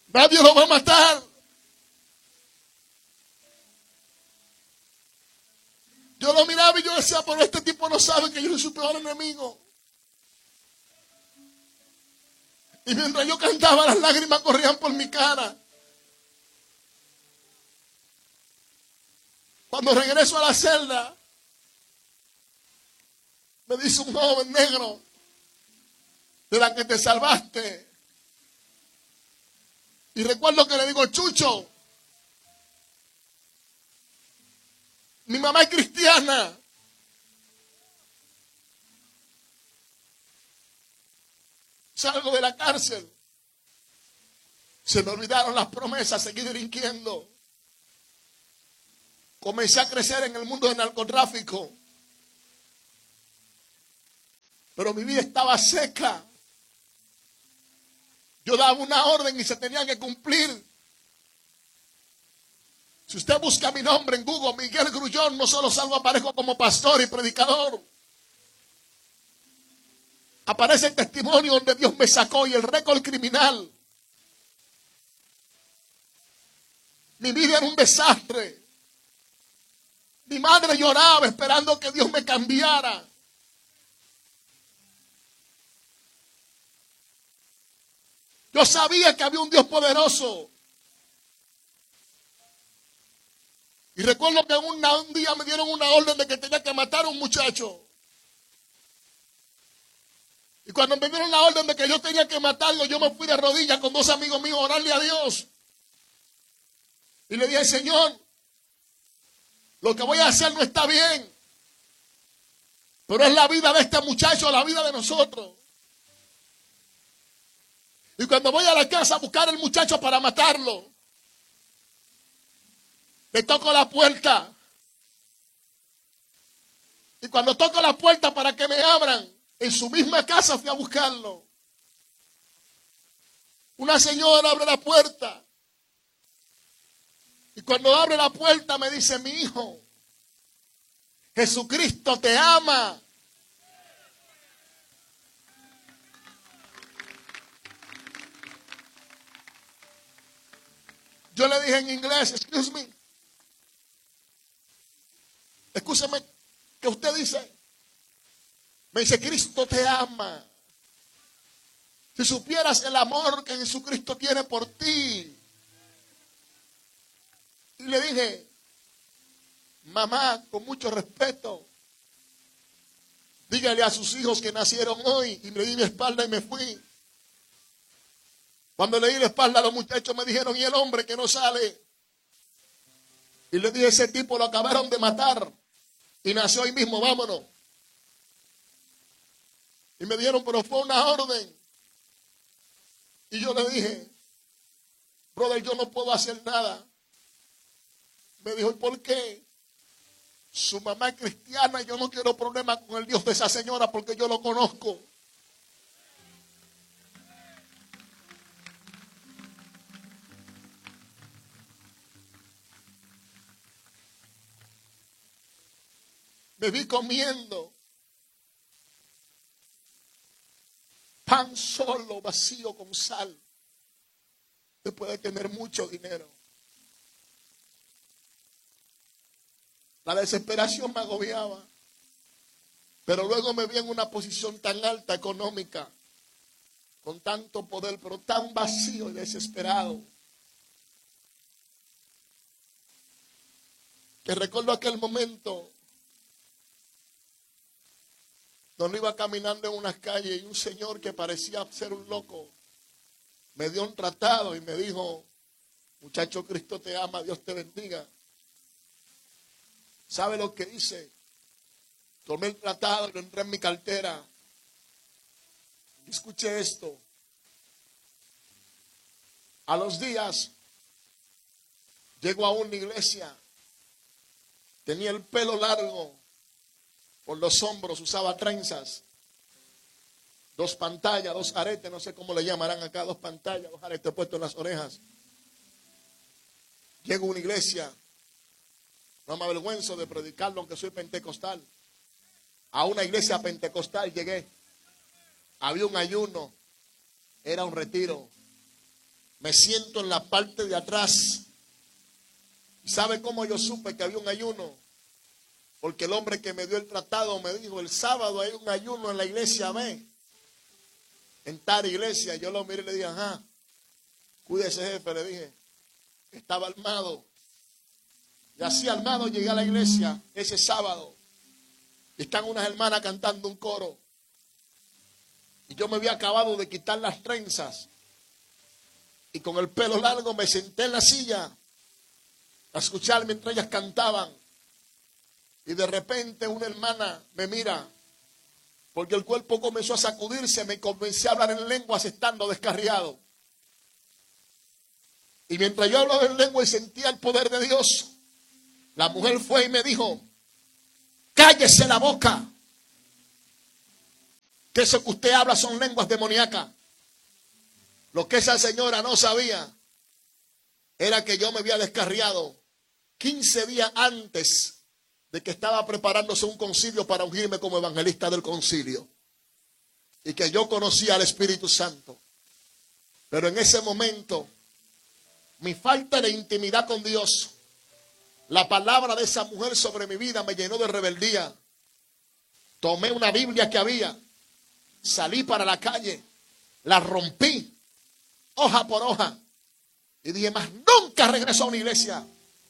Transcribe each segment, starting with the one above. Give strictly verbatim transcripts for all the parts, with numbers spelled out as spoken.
Nadie lo va a matar. Yo lo miraba y yo decía, pero este tipo no sabe que yo soy su peor enemigo. Y mientras yo cantaba, las lágrimas corrían por mi cara. Cuando regreso a la celda, me dice un joven negro, de la que te salvaste. Y recuerdo que le digo, Chucho, mi mamá es cristiana. Salgo de la cárcel. Se me olvidaron las promesas, seguí delinquiendo. Comencé a crecer en el mundo del narcotráfico. Pero mi vida estaba seca. Yo daba una orden y se tenía que cumplir. Si usted busca mi nombre en Google, Miguel Grullón, no solo salgo, aparezco como pastor y predicador. Aparece el testimonio donde Dios me sacó y el récord criminal. Mi vida era un desastre. Mi madre lloraba esperando que Dios me cambiara. Yo sabía que había un Dios poderoso. Y recuerdo que una, un día me dieron una orden de que tenía que matar a un muchacho. Y cuando me dieron la orden de que yo tenía que matarlo, yo me fui de rodillas con dos amigos míos a orarle a Dios. Y le dije, Señor, lo que voy a hacer no está bien. Pero es la vida de este muchacho, la vida de nosotros. Y cuando voy a la casa a buscar al muchacho para matarlo, le toco la puerta. Y cuando toco la puerta para que me abran, en su misma casa fui a buscarlo. Una señora abre la puerta. Y cuando abre la puerta me dice, mi hijo, Jesucristo te ama. Yo le dije en inglés, excuse me, escúcheme, ¿qué usted dice? Me dice, Cristo te ama. Si supieras el amor que Jesucristo tiene por ti. Y le dije, mamá, con mucho respeto, dígale a sus hijos que nacieron hoy. Y le di mi espalda y me fui. Cuando le di la espalda a los muchachos me dijeron, ¿y el hombre que no sale? Y le dije, ese tipo lo acabaron de matar. Y nació hoy mismo, vámonos. Y me dijeron, pero fue una orden. Y yo le dije, brother, yo no puedo hacer nada. Me dijo, ¿y por qué? Su mamá es cristiana y yo no quiero problemas con el Dios de esa señora porque yo lo conozco. Me vi comiendo pan solo, vacío, con sal. Después de tener mucho dinero. La desesperación me agobiaba. Pero luego me vi en una posición tan alta económica, con tanto poder, pero tan vacío y desesperado, que recuerdo aquel momento donde iba caminando en unas calles y un señor que parecía ser un loco me dio un tratado y me dijo, muchacho, Cristo te ama, Dios te bendiga. ¿Sabe lo que hice? Tomé el tratado y lo entré en mi cartera. Y escuché esto. A los días llego a una iglesia. Tenía el pelo largo por los hombros, usaba trenzas. Dos pantallas, dos aretes, no sé cómo le llamarán acá, dos pantallas, dos aretes puestos en las orejas. Llego a una iglesia. No me avergüenzo de predicarlo aunque soy pentecostal. A una iglesia pentecostal llegué. Había un ayuno. Era un retiro. Me siento en la parte de atrás. ¿Sabe cómo yo supe que había un ayuno? Porque el hombre que me dio el tratado me dijo, el sábado hay un ayuno en la iglesia, ve. En tal iglesia. Yo lo miré y le dije, ajá, cuídese, jefe, le dije. Estaba armado. Y así armado llegué a la iglesia ese sábado. Y están unas hermanas cantando un coro. Y yo me había acabado de quitar las trenzas. Y con el pelo largo me senté en la silla a escuchar mientras ellas cantaban. Y de repente una hermana me mira, porque el cuerpo comenzó a sacudirse, me comencé a hablar en lenguas estando descarriado. Y mientras yo hablaba en lengua y sentía el poder de Dios, la mujer fue y me dijo, cállese la boca, que eso que usted habla son lenguas demoníacas. Lo que esa señora no sabía era que yo me había descarriado quince días antes de que estaba preparándose un concilio para ungirme como evangelista del concilio. Y que yo conocía al Espíritu Santo. Pero en ese momento, mi falta de intimidad con Dios, la palabra de esa mujer sobre mi vida me llenó de rebeldía. Tomé una Biblia que había, salí para la calle, la rompí, hoja por hoja, y dije, más nunca regreso a una iglesia.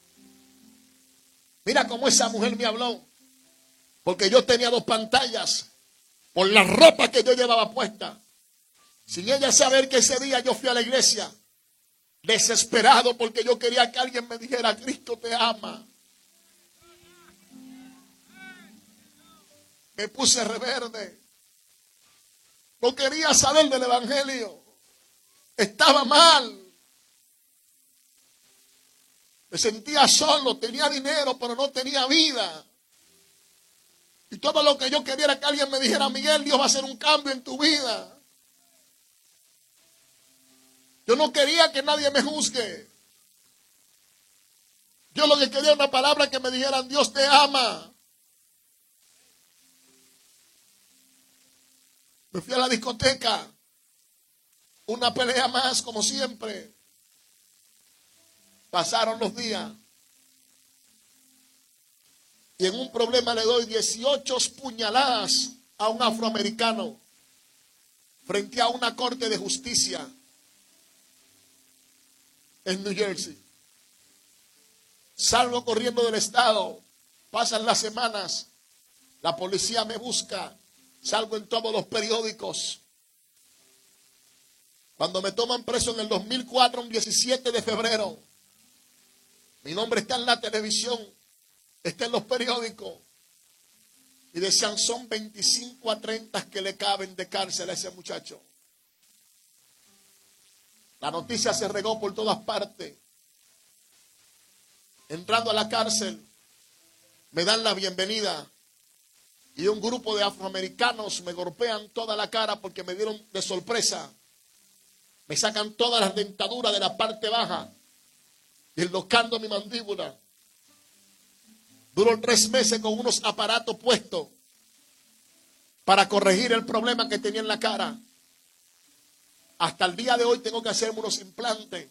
Mira cómo esa mujer me habló, porque yo tenía dos pantallas, por la ropa que yo llevaba puesta, sin ella saber que ese día yo fui a la iglesia, desesperado porque yo quería que alguien me dijera, Cristo te ama. Me puse reverde, no quería saber del evangelio, estaba mal. Me sentía solo, tenía dinero, pero no tenía vida. Y todo lo que yo quería era que alguien me dijera, Miguel, Dios va a hacer un cambio en tu vida. Yo no quería que nadie me juzgue. Yo lo que quería era una palabra que me dijeran, Dios te ama. Me fui a la discoteca. Una pelea más, como siempre. Pasaron los días. Y en un problema le doy dieciocho puñaladas a un afroamericano frente a una corte de justicia en New Jersey. Salgo corriendo del estado. Pasan las semanas. La policía me busca. Salgo en todos los periódicos. Cuando me toman preso en el dos mil cuatro, un diecisiete de febrero, mi nombre está en la televisión, está en los periódicos. Y decían, son veinticinco a treinta que le caben de cárcel a ese muchacho. La noticia se regó por todas partes. Entrando a la cárcel, me dan la bienvenida. Y un grupo de afroamericanos me golpean toda la cara porque me dieron de sorpresa. Me sacan todas las dentaduras de la parte baja, dislocando mi mandíbula. Duró tres meses con unos aparatos puestos para corregir el problema que tenía en la cara. Hasta el día de hoy tengo que hacerme unos implantes.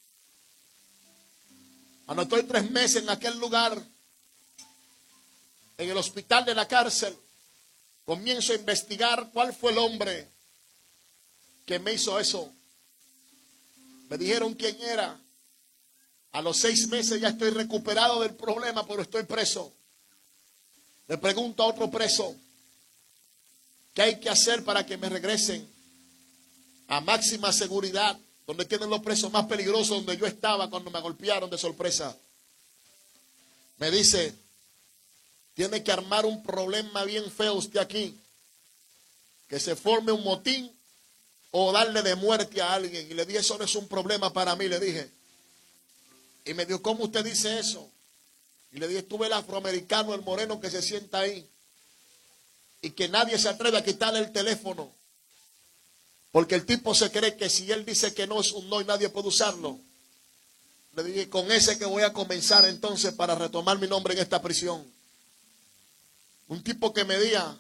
Cuando estoy tres meses en aquel lugar, en el hospital de la cárcel, comienzo a investigar cuál fue el hombre que me hizo eso. Me dijeron quién era. A los seis meses ya estoy recuperado del problema, pero estoy preso. Le pregunto a otro preso, ¿qué hay que hacer para que me regresen a máxima seguridad, donde tienen los presos más peligrosos, donde yo estaba cuando me golpearon de sorpresa? Me dice, tiene que armar un problema bien feo usted aquí, que se forme un motín o darle de muerte a alguien. Y le dije, eso no es un problema para mí, le dije. Y me dijo, ¿cómo usted dice eso? Y le dije, tuve el afroamericano, el moreno que se sienta ahí, y que nadie se atreve a quitarle el teléfono, porque el tipo se cree que si él dice que no es un no y nadie puede usarlo. Le dije, con ese que voy a comenzar entonces para retomar mi nombre en esta prisión. Un tipo que medía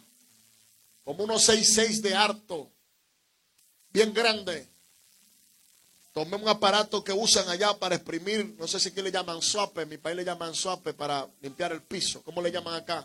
como unos seis seis de harto, bien grande, tomé un aparato que usan allá para exprimir, no sé si aquí le llaman suape, en mi país le llaman suape para limpiar el piso. ¿Cómo le llaman acá?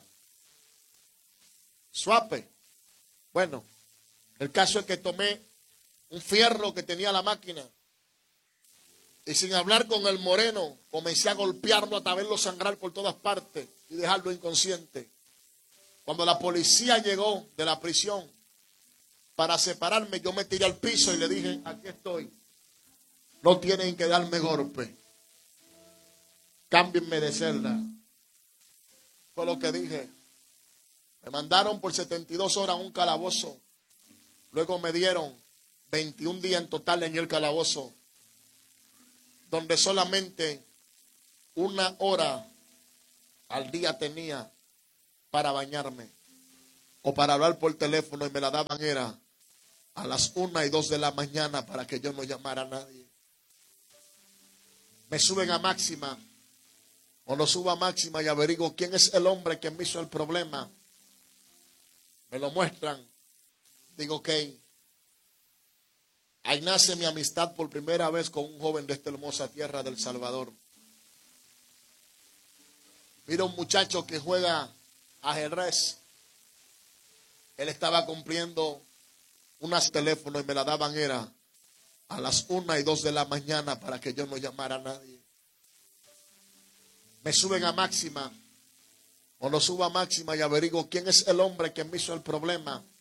Suape. Bueno, el caso es que tomé un fierro que tenía la máquina y sin hablar con el moreno comencé a golpearlo hasta verlo sangrar por todas partes y dejarlo inconsciente. Cuando la policía llegó de la prisión para separarme, yo me tiré al piso y le dije, aquí estoy. No tienen que darme golpe. Cámbienme de celda. Fue lo que dije. Me mandaron por setenta y dos horas a un calabozo. Luego me dieron veintiún días en total en el calabozo, donde solamente una hora al día tenía para bañarme o para hablar por teléfono, y me la daban era a las una y dos de la mañana para que yo no llamara a nadie. Me suben a máxima o no subo a máxima y averiguo quién es el hombre que me hizo el problema. Me lo muestran. Digo, ok. Ahí nace mi amistad por primera vez con un joven de esta hermosa tierra del Salvador. Mira un muchacho que juega ajedrez. Él estaba cumpliendo unas teléfonos y me la daban era a las una y dos de la mañana para que yo no llamara a nadie. Me suben a máxima o no subo a máxima y averiguo quién es el hombre que me hizo el problema.